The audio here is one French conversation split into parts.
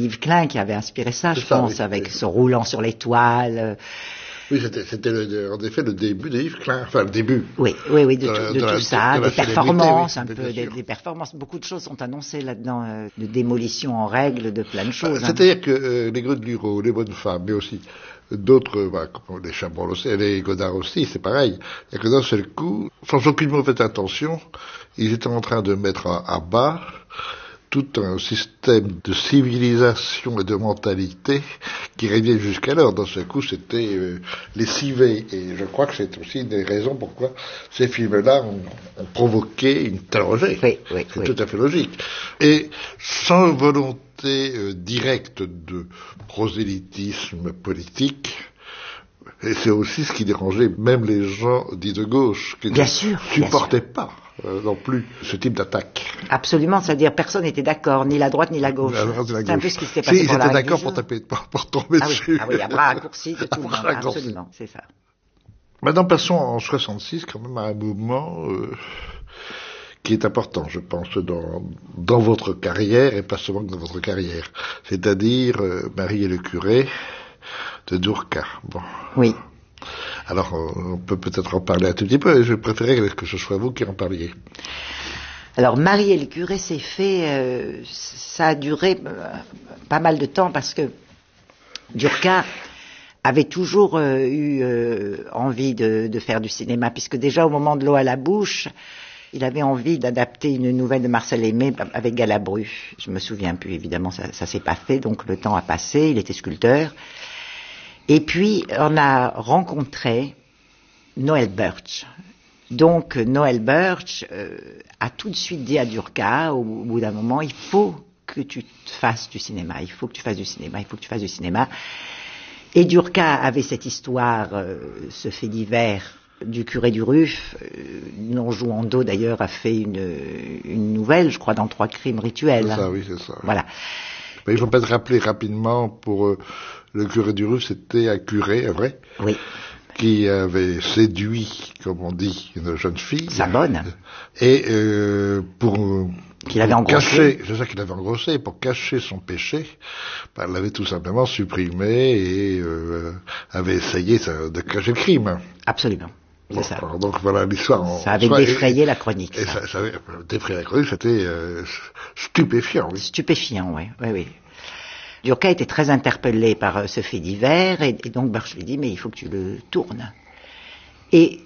Yves Klein qui avait inspiré ça, je pense, oui, avec oui. ce roulant sur les toiles. Oui, c'était en effet le début de Yves Klein, enfin le début. Oui, de tout ça, des performances, oui, un peu, des performances. Beaucoup de choses sont annoncées là-dedans, de démolition en règle, de plein de choses. C'est-à-dire que les Grelureau, les Bonnes Femmes, mais aussi d'autres, comme les Chabrol aussi, les Godard aussi, c'est pareil. Et que d'un seul coup, sans aucune mauvaise intention, ils étaient en train de mettre à bas tout un système de civilisation et de mentalité qui régnait jusqu'alors. Dans ce coup, c'était lessivé. Et je crois que c'est aussi une des raisons pourquoi ces films-là ont provoqué une telle rejet. Oui, c'est tout à fait logique. Et sans volonté directe de prosélytisme politique, et c'est aussi ce qui dérangeait même les gens dits de gauche, qui ne supportaient pas non plus ce type d'attaque. Absolument, c'est-à-dire personne n'était d'accord, ni la droite ni la gauche. C'est un peu ce qui s'était passé pour la ils étaient d'accord pour tomber dessus. Ah oui, à bras raccourcis de tout le monde, absolument, c'est ça. Maintenant, passons en 66 quand même à un mouvement qui est important, je pense, dans votre carrière, et pas seulement dans votre carrière. C'est-à-dire Marie et le curé de Durkheim. Bon. Oui. Alors, on peut peut-être en parler un tout petit peu, et je préférais que ce soit vous qui en parliez. Alors, Marie et le curé, c'est fait, ça a duré pas mal de temps, parce que Durkheim avait toujours eu envie de faire du cinéma, puisque déjà au moment de L'eau à la bouche, il avait envie d'adapter une nouvelle de Marcel Aimé avec Galabru. Je me souviens plus, évidemment, ça s'est pas fait, donc le temps a passé, il était sculpteur. Et puis, on a rencontré Noël Birch. Donc, Noël Birch a tout de suite dit à Durkheim, au bout d'un moment, il faut que tu fasses du cinéma, il faut que tu fasses du cinéma. Et Durkheim avait cette histoire, ce fait divers du curé du Ruf, dont Jouandeau d'ailleurs a fait une nouvelle, je crois, dans 3 crimes rituels. C'est ça, oui, c'est ça. Voilà. Mais il faut peut-être rappeler rapidement pour le curé du Ruf, c'était un curé, vrai? Oui. Qui avait séduit, comme on dit, une jeune fille. Sa bonne. Et pour qu'il avait engrossé. C'est ça qu'il avait engrossé. Pour cacher son péché, elle l'avait tout simplement supprimé et avait essayé de cacher le crime. Absolument. Bon, c'est ça. Donc voilà l'histoire. Ça avait défrayé la chronique. Et ça avait défrayé la chronique, c'était stupéfiant. Oui. Stupéfiant, oui. Durkheim était très interpellé par ce fait divers, et donc Birch lui dit, mais il faut que tu le tournes. Et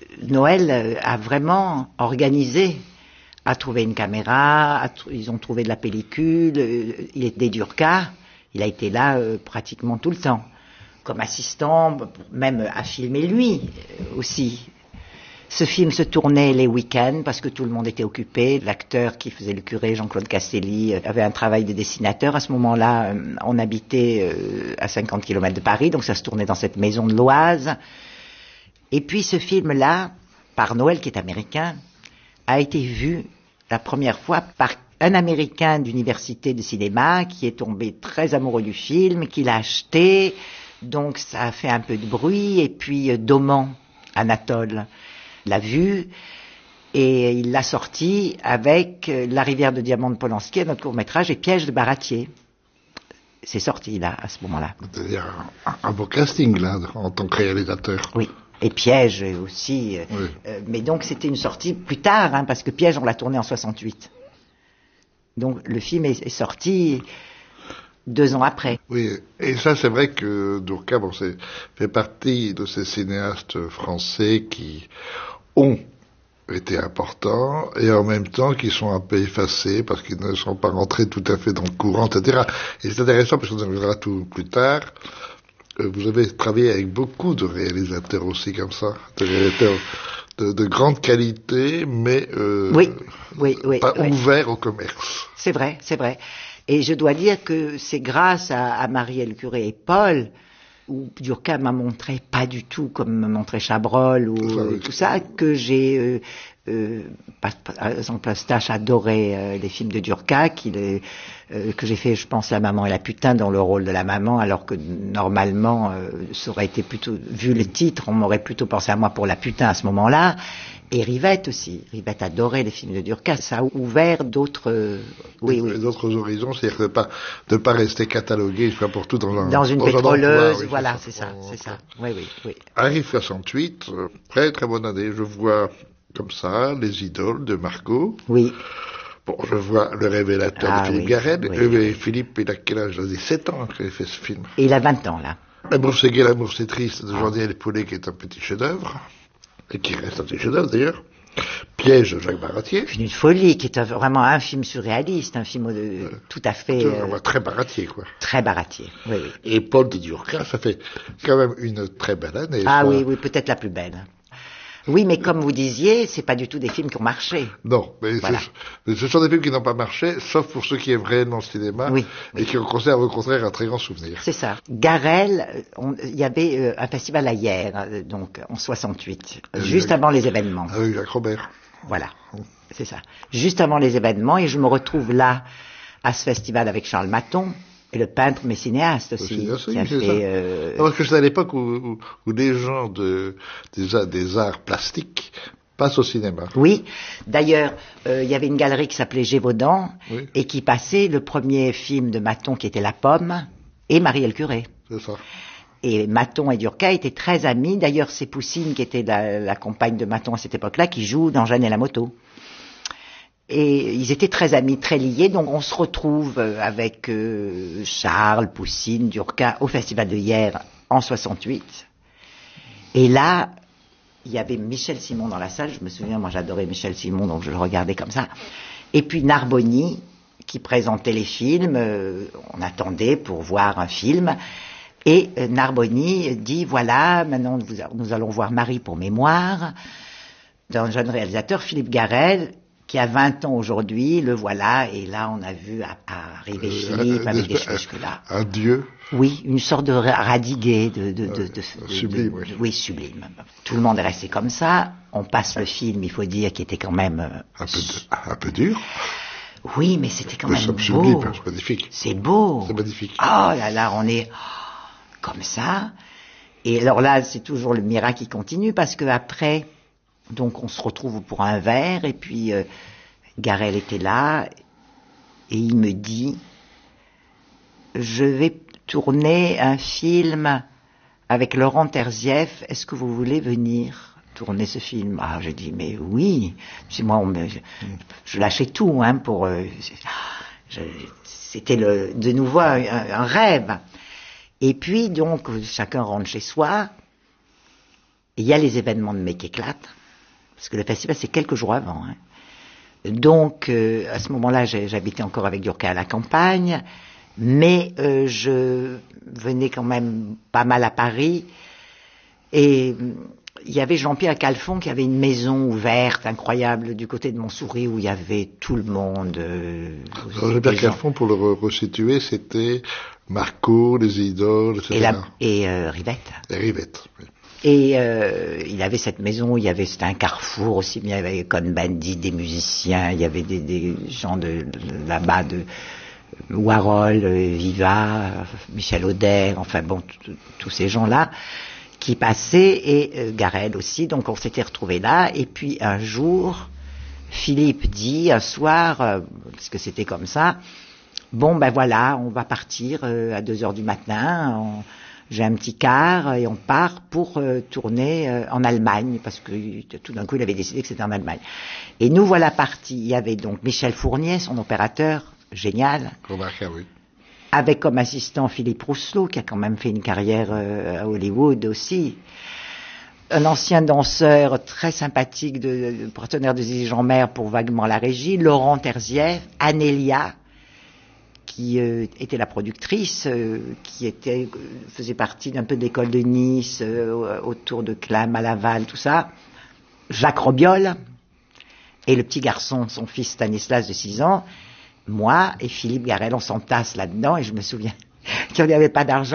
Noël a vraiment organisé, a trouvé une caméra, ils ont trouvé de la pellicule, il était Durkheim, il a été là pratiquement tout le temps, comme assistant, même à filmer lui aussi. Ce film se tournait les week-ends parce que tout le monde était occupé. L'acteur qui faisait le curé, Jean-Claude Castelli, avait un travail de dessinateur. À ce moment-là, on habitait à 50 km de Paris, donc ça se tournait dans cette maison de l'Oise. Et puis ce film-là, par Noël, qui est américain, a été vu la première fois par un Américain d'université de cinéma qui est tombé très amoureux du film, qui l'a acheté. Donc ça a fait un peu de bruit. Et puis Doman, Anatole, l'a vu et il l'a sorti avec La rivière de diamants de Polanski, notre court-métrage, et Piège de Baratier. C'est sorti là, à ce moment-là. C'est-à-dire un beau casting là, en tant que réalisateur. Oui, et Piège aussi. Oui. Mais donc c'était une sortie plus tard, parce que Piège on l'a tourné en 68. Donc le film est sorti 2 ans après. Oui, et ça c'est vrai que Durkheim fait partie de ces cinéastes français qui ont été importants et en même temps qui sont un peu effacés parce qu'ils ne sont pas rentrés tout à fait dans le courant, etc. Et c'est intéressant parce qu'on en verra tout plus tard. Vous avez travaillé avec beaucoup de réalisateurs aussi comme ça, de réalisateurs de grande qualité, mais pas ouverts au commerce. C'est vrai. Et je dois dire que c'est grâce à Marie le curé et Paul, où Durkheim m'a montré pas du tout comme me montrait Chabrol ou tout ça, que j'ai par exemple, Eustache adorait les films de Durkheim, que j'ai fait, je pense, La maman et la putain dans le rôle de la maman, alors que normalement, ça aurait été plutôt, vu le titre, on m'aurait plutôt pensé à moi pour la putain à ce moment-là. Et Rivette aussi. Rivette adorait les films de Durkheim. Ça a ouvert d'autres, d'autres horizons, c'est-à-dire de pas rester catalogué une fois pour tout dans une pétroleuse, oui, voilà, c'est ça. Oui. Arrive 68, très très bonne année. Je vois comme ça Les Idoles de Margot. Oui. Bon, je vois Le Révélateur de Philippe Garrel. Oui. Philippe, il a quel âge? Il a 17 ans qu'il a fait ce film. Et il a 20 ans, là. L'amour c'est gai, l'amour c'est triste de Jean-Daniel Paulet, qui est un petit chef-d'œuvre. Et qui reste un petit chef-d'œuvre d'ailleurs. Piège de Jacques Baratier. Une folie, qui est vraiment un film surréaliste, un film tout à fait... très Baratier, quoi. Très Baratier, oui. Et Paul de Durkheim, ça fait quand même une très belle année. Ah oui, peut-être la plus belle. Oui, mais comme vous disiez, c'est pas du tout des films qui ont marché. Non, mais voilà. Ce sont des films qui n'ont pas marché, sauf pour ceux qui aiment réellement le cinéma, et qui en conservent au contraire un très grand souvenir. C'est ça. Garrel, il y avait un festival à Hyères, donc en 68, juste avant les événements. Avec Jacques Robert. Voilà, c'est ça. Juste avant les événements, et je me retrouve là, à ce festival avec Charles Maton, et le peintre, mais cinéaste aussi, qui a fait... Parce que c'est à l'époque où les gens des arts plastiques passent au cinéma. Oui, d'ailleurs, il y avait une galerie qui s'appelait Gévaudan, et qui passait le premier film de Maton, qui était La Pomme, et Marielle Curé. C'est ça. Et Maton et Durkheim étaient très amis. D'ailleurs, c'est Poussine, qui était la compagne de Maton à cette époque-là, qui joue dans Jeanne et la moto. Et ils étaient très amis, très liés, donc on se retrouve avec Charles, Poussine, Durkheim au Festival de Hyères en 68. Et là, il y avait Michel Simon dans la salle, je me souviens, moi j'adorais Michel Simon, donc je le regardais comme ça. Et puis Narboni, qui présentait les films, on attendait pour voir un film. Et Narboni dit, voilà, maintenant nous allons voir Marie pour mémoire, d'un jeune réalisateur, Philippe Garrel, qui a 20 ans aujourd'hui, le voilà, et là on a vu arriver Philippe avec des cheveux jusque-là. Un dieu. Oui, une sorte de radigué, sublime, oui, sublime. Tout le monde est resté comme ça. On passe le film, il faut dire, qui était quand même un peu dur. Oui, mais c'était quand même beau. Sublime, c'est magnifique. C'est beau. C'est magnifique. Oh là, on est comme ça. Et alors là, c'est toujours le miracle qui continue, parce que après, donc on se retrouve pour un verre, et puis Garrel était là, et il me dit, je vais tourner un film avec Laurent Terzieff, est-ce que vous voulez venir tourner ce film? Ah, je dis, mais oui. Moi, je lâchais tout, pour... c'était de nouveau un rêve. Et puis, donc, chacun rentre chez soi, et il y a les événements de Mai qui éclatent, parce que le festival, c'est quelques jours avant. Donc, à ce moment-là, j'habitais encore avec Durkheim à la campagne, mais je venais quand même pas mal à Paris, et il y avait Jean-Pierre Calfon qui avait une maison ouverte, incroyable, du côté de Montsouris, où il y avait tout le monde. Jean-Pierre Calfon, pour le resituer, c'était Marco, Les Idoles, etc. Et Rivette. Et Rivette, oui. Et il avait cette maison, c'était un carrefour aussi, il y avait Cohn-Bendit, des musiciens, il y avait des gens là-bas, de Warhol, Viva, Michel Auder, enfin bon, tous ces gens-là qui passaient, et Garrel aussi, donc on s'était retrouvés là, et puis un jour, Philippe dit, un soir, parce que c'était comme ça, bon ben voilà, on va partir à 2h du matin, j'ai un petit car et on part pour tourner en Allemagne, parce que tout d'un coup il avait décidé que c'était en Allemagne. Et nous voilà partis. Il y avait donc Michel Fournier, son opérateur, génial, oui. avec comme assistant Philippe Rousselot, qui a quand même fait une carrière à Hollywood aussi. Un ancien danseur très sympathique, partenaire de Zizi Jeanmaire pour vaguement la régie, Laurent Terzieff, Anélia, qui était la productrice, qui faisait partie d'un peu de l'école de Nice, autour de Clam, à Laval, tout ça. Jacques Robiol, et le petit garçon, son fils Stanislas de 6 ans, moi et Philippe Garrel, on s'entasse là-dedans, et je me souviens qu'il n'y avait pas d'argent.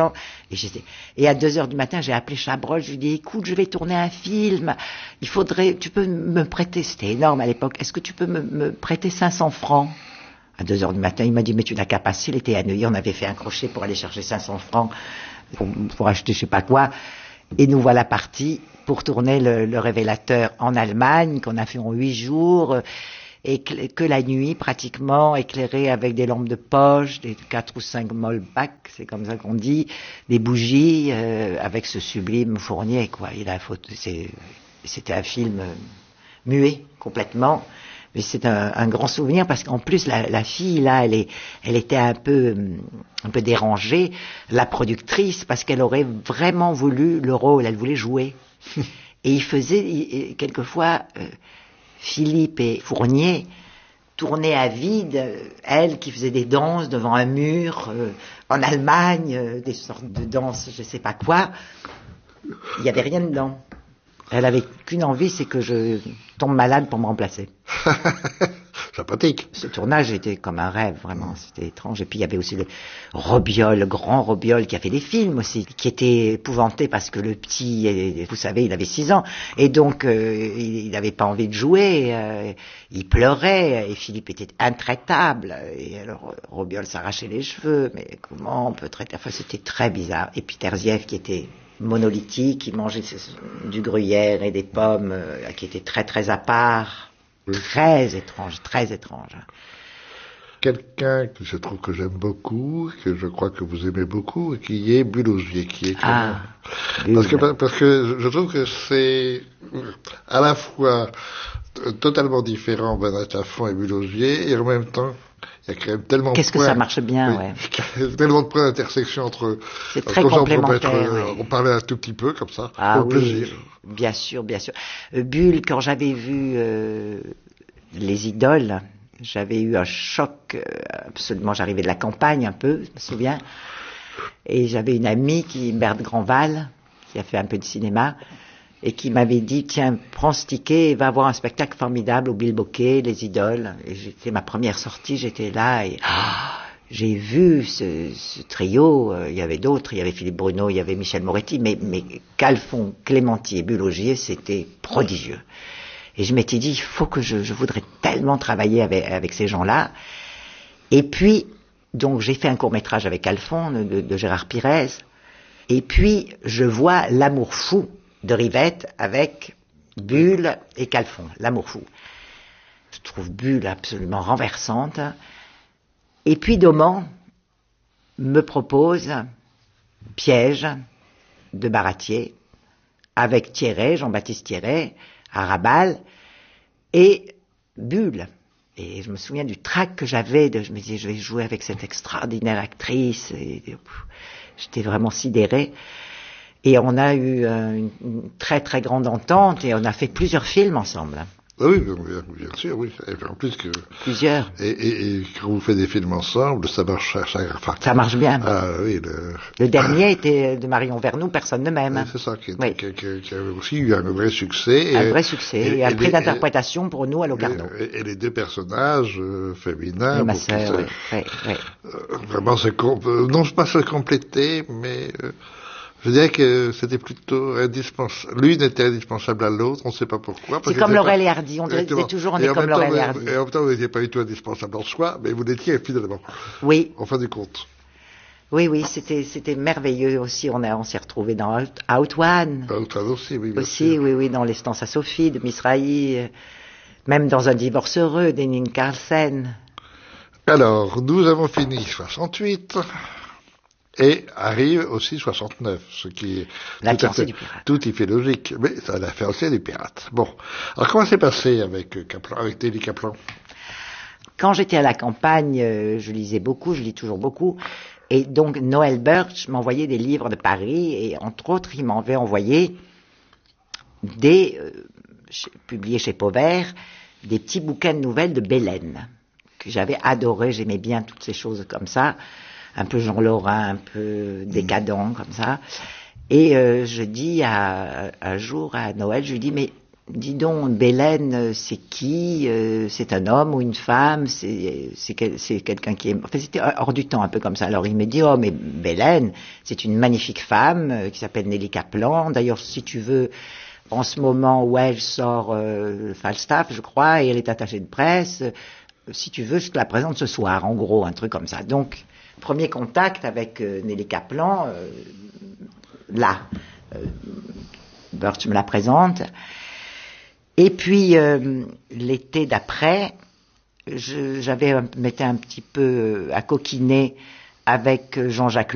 Et à 2h du matin, j'ai appelé Chabrol, je lui ai dit, écoute, je vais tourner un film, tu peux me prêter, c'était énorme à l'époque, est-ce que tu peux me prêter 500 francs? À 2h du matin, il m'a dit, mais tu n'as qu'à passer, il était à Neuilly, on avait fait un crochet pour aller chercher 500 francs, pour acheter je sais pas quoi, et nous voilà partis pour tourner le Révélateur en Allemagne, qu'on a fait en 8 jours, et que la nuit pratiquement, éclairée avec des lampes de poche, des 4 ou 5 Molbach, c'est comme ça qu'on dit, des bougies, avec ce sublime Fournier, quoi. C'était un film muet, complètement, mais c'est un grand souvenir, parce qu'en plus, la fille, là, elle était un peu dérangée, la productrice, parce qu'elle aurait vraiment voulu le rôle, elle voulait jouer. Et il faisait, quelquefois, Philippe et Fournier tournaient à vide, elle qui faisait des danses devant un mur, en Allemagne, des sortes de danses, je sais pas quoi. Il n'y avait rien dedans. Elle avait qu'une envie, c'est que je tombe malade pour me remplacer. Sympathique. Ce tournage était comme un rêve, vraiment, c'était étrange. Et puis il y avait aussi le Robiol, le grand Robiol, qui a fait des films aussi, qui était épouvanté parce que le petit, vous savez, il avait 6 ans, et donc il n'avait pas envie de jouer, il pleurait, et Philippe était intraitable, et alors Robiol s'arrachait les cheveux, mais comment on peut traiter, enfin c'était très bizarre. Et puis Terzieff qui était monolithique, qui mangeait du gruyère et des pommes, qui était très très à part. Très étrange, très étrange. Quelqu'un que je trouve que j'aime beaucoup, que je crois que vous aimez beaucoup, qui est Bulosier, qui est parce que je trouve que c'est à la fois totalement différent, Bernard Lafont et Bulosier, et en même temps il y a quand même tellement Qu'est-ce que ça marche bien, ouais. Il y a tellement de points d'intersection entre. C'est très complémentaire. On parlait un tout petit peu comme ça, pour le plaisir. Bien sûr, bien sûr. Bulle, quand j'avais vu Les Idoles, j'avais eu un choc absolument. J'arrivais de la campagne un peu, je me souviens, et j'avais une amie Berthe Grandval, qui a fait un peu de cinéma, et qui m'avait dit, tiens, prends ce ticket et va voir un spectacle formidable au Bilboquet, Les Idoles. Et c'était ma première sortie, j'étais là et j'ai vu ce trio, il y avait d'autres, il y avait Philippe Bruno, il y avait Michel Moretti, mais Calfon, Clémenti et Bulosier, c'était prodigieux. Et je m'étais dit, il faut que je voudrais tellement travailler avec ces gens-là. Et puis, donc j'ai fait un court-métrage avec Calfon, de Gérard Pires, et puis je vois L'amour fou de Rivette avec Bulle et Calfon, L'amour fou. Je trouve Bulle absolument renversante. Et puis Doman me propose Piège de Baratier avec Thierret, Jean-Baptiste Thierret, Arabal et Bulle. Et je me souviens du trac que j'avais, je me disais je vais jouer avec cette extraordinaire actrice. Et j'étais vraiment sidéré. Et on a eu une très très grande entente et on a fait plusieurs films ensemble. Oui, bien sûr, oui. Et en plus que plusieurs. Et quand vous faites des films ensemble, ça marche. Ça marche bien. Ah oui. Le dernier était de Marion Vernou, Personne ne m'aime. Oui, c'est ça qui a aussi eu un vrai succès. Un vrai succès et un prix d'interprétation pour nous à Locarno. Et les deux personnages féminins. Et ma sœur, oui. Vraiment, non pas se compléter, mais. Je dirais que c'était plutôt indispensable. L'une était indispensable à l'autre, on ne sait pas pourquoi. C'est comme Laurel et Hardy, on est toujours comme Laurel et Hardy. Et en même temps, vous n'étiez pas du tout indispensable en soi, mais vous l'étiez finalement. Oui. En fin du compte. Oui, c'était merveilleux aussi. On s'est retrouvés dans Out One. Out One aussi, oui. Aussi, oui, dans l'Estance à Sophie de Miss Railly, même dans Un divorce heureux d'Henning Carlsen. Alors, nous avons fini 68. Et arrive aussi 69, ce qui est la fiancée du pirate. Tout y fait logique, mais ça la fiancée du pirate. Bon, alors comment c'est passé avec Kaplan, avec Teddy Kaplan? Quand j'étais à la campagne, je lisais beaucoup, je lis toujours beaucoup, et donc Noël Birch m'envoyait des livres de Paris, et entre autres, il m'avait envoyé publiés chez Pauvert, des petits bouquins de nouvelles de Bélène, que j'avais adoré, j'aimais bien toutes ces choses comme ça. Un peu Jean Lorrain, un peu décadent, comme ça. Et je dis un jour à Noël, je lui dis, mais dis donc, Bélène, c'est qui? C'est un homme ou une femme? C'est quelqu'un qui est... Enfin, c'était hors du temps, un peu comme ça. Alors il me dit, oh, mais Bélène, c'est une magnifique femme qui s'appelle Nelly Kaplan. D'ailleurs, si tu veux, en ce moment où elle sort Falstaff, je crois, et elle est attachée de presse, si tu veux, je te la présente ce soir, en gros, un truc comme ça. Donc, premier contact avec Nelly Kaplan, là. Birch me la présente. Et puis, l'été d'après, m'étais un petit peu à coquiner avec Jean-Jacques